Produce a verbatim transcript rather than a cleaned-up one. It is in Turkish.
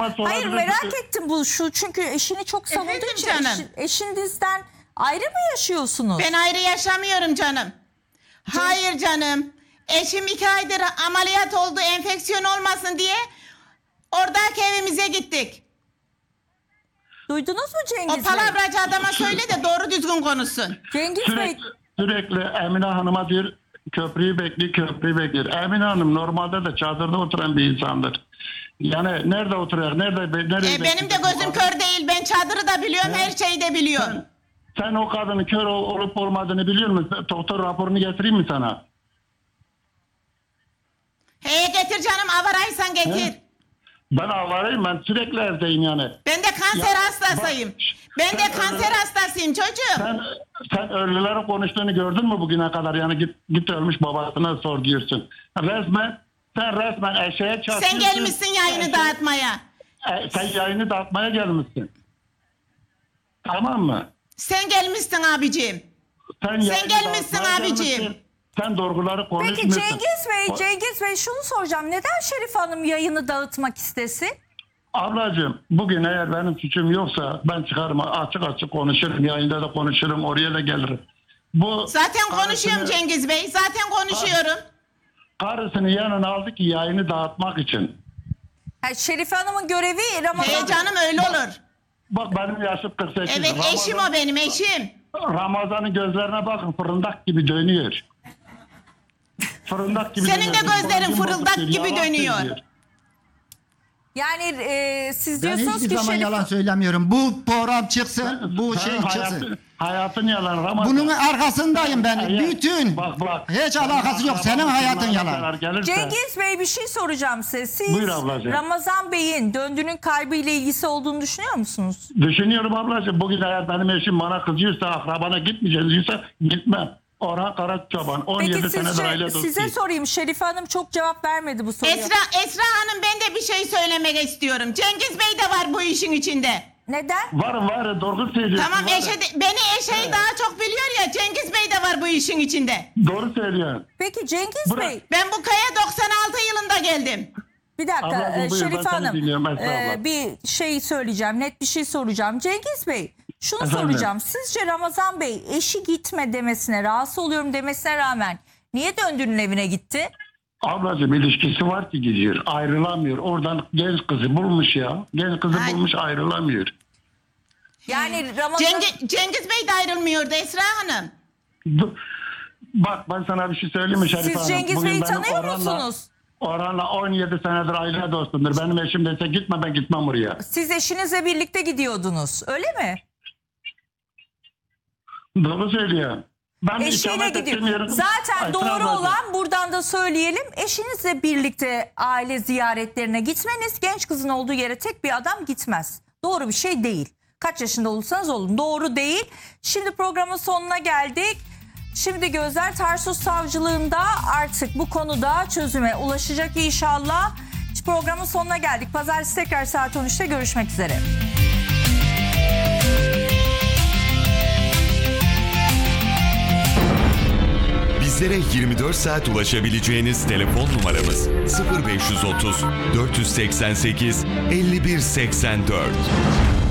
bana Hayır, sorabilirsin merak ki- ettim bu şu çünkü eşini çok savunduğu Efendim için canım? eşi- eşinizden ayrı mı yaşıyorsunuz? Ben ayrı yaşamıyorum canım. Hayır canım. Eşim iki aydır ameliyat oldu, enfeksiyon olmasın diye oradaki evimize gittik. Duydunuz mu O Cengiz Bey? palavracı adama söyle de doğru düzgün konuşsun. Cengiz Bey Sürekli, sürekli Emine Hanım'a diyor köprüyü bekliyor, köprüyü bekliyor. Emine Hanım normalde de çadırda oturan bir insandır. Yani nerede oturuyor, nerede, nerede E, benim de gözüm kör değil. Ben çadırı da biliyorum, her şeyi de biliyorum. Sen, sen o kadının kör ol- olup olmadığını biliyor musun? Doktor raporunu getireyim mi sana? He getir canım, avaraysan getir. He? Ben avarayım, ben sürekli evdeyim yani. Ben de kanser Ya, hastasıyım. bak, Ben sen de kanser öyle- hastasıyım çocuğum. Sen, sen ölülerin konuştuğunu gördün mü bugüne kadar? Yani git, git ölmüş babasına sor diyorsun. Resmen, sen resmen eşeğe çarpıyorsun. Sen gelmişsin yayını Eşeğe- dağıtmaya. E, sen yayını dağıtmaya gelmişsin. Tamam mı? Sen gelmişsin abiciğim. Sen, yayını gelmişsin dağıtmaya abiciğim. gelmişsin. Sen doğruları konuşmuyorsun. Peki Cengiz Bey, O- Cengiz Bey şunu soracağım. Neden Şerif Hanım yayını dağıtmak istesin? Ablacığım bugün eğer benim suçum yoksa ben çıkarım açık açık konuşurum. Yayında da konuşurum, oraya da gelirim. Bu Zaten konuşuyorum karısını- Cengiz Bey. Zaten konuşuyorum. Karısını yanına aldı ki yayını dağıtmak için. Ha, Şerife Hanım'ın görevi Ramazan... He canım öyle olur. Bak benim yaşım kırk sekiz. Evet eşim o benim eşim. Ramazan'ın gözlerine bakın fırıldak gibi dönüyor. Fırıldak gibi Senin de dönüyor. gözlerin Bozuk fırıldak diyor, gibi yalan dönüyor. söylüyor. Yani e, siz Ben diyorsunuz hiçbir ki zaman Şerif yalan söylemiyorum. Bu program çıksın, bu Sen şey hayatın, çıksın. hayatın yalan Ramazan. Bunun arkasındayım ben. Eğer- Bütün. Bak, bak. Hiç alakası yok. Senin hayatın yalan. Gelirse, Cengiz Bey bir şey soracağım size. Siz Buyur ablacığım. Ramazan Bey'in döndüğünün kalbiyle ilgisi olduğunu düşünüyor musunuz? Düşünüyorum ablacığım bugün eğer benim eşim bana kızıyorsa, akrabana gitmeyeceğiz diyorsa gitmem. Orhan Karaçoban on yedi Peki senedir aile sizce, dostuyuz. size sorayım. Şerife Hanım çok cevap vermedi bu soruya. Esra, Esra Hanım ben de bir şey söylemek istiyorum. Cengiz Bey de var bu işin içinde. Neden? Var var doğru söylüyorsun. Tamam var. eşe de- beni eşeği daha çok biliyor ya, Cengiz Bey de var bu işin içinde. Doğru söylüyorsun. Peki Cengiz Bırak. Bey Ben bu kaya doksan altı yılında geldim. bir dakika Ablacığım, e, buyur, ben Şerife seni Hanım dinliyorum, Esra e, abla. bir şey söyleyeceğim, net bir şey soracağım. Cengiz Bey şunu Efendim? soracağım. Sizce Ramazan Bey eşi gitme demesine, rahatsız oluyorum demesine rağmen niye döndüğünün evine gitti? Ablacığım ilişkisi var ki gidiyor. Ayrılamıyor. Oradan genç kızı bulmuş ya. Genç kızı Ay. bulmuş ayrılamıyor. Yani Ramazan... Cengiz, Cengiz Bey de ayrılmıyordu Esra Hanım. Du- Bak ben sana bir şey söyleyeyim mi Şerife Siz Hanım? Cengiz Bugün Bey'i benim tanıyor Orhan'la- musunuz? Orhan'la on yedi senedir aile dostumdur. Benim eşim dese gitme ben gitmem oraya. Siz eşinizle birlikte gidiyordunuz öyle mi? Doğru söylüyor. Ben Eşiyle ikamet gidiyor. etmiyorum. Zaten Ay, doğru Trabzon'da. olan buradan da söyleyelim. Eşinizle birlikte aile ziyaretlerine gitmeniz, genç kızın olduğu yere tek bir adam gitmez. Doğru bir şey değil. Kaç yaşında olursanız olun. Doğru değil. Şimdi programın sonuna geldik. Şimdi gözler Tarsus Savcılığında artık bu konuda çözüme ulaşacak inşallah. Programın sonuna geldik. Pazartesi tekrar saat on üçte görüşmek üzere. Bizlere yirmi dört saat ulaşabileceğiniz telefon numaramız sıfır beş otuz dört seksen sekiz elli bir seksen dört.